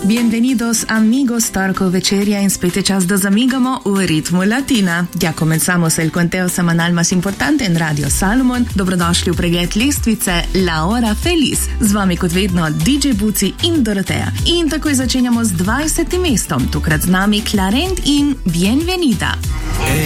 Bienvenidos amigos Torco Večerja in spet je čas, da zamigamo v ritmu latina. Ja comenzamos el conteo semanal más importante en Radio Salomon. Dobrodošli v pregled lestvice La Hora Feliz. Z vami kot vedno DJ Buci in Dorotea. In takoj začenjamo z 20. mestom. Tokrat z nami Clarent in Bienvenida. Hey,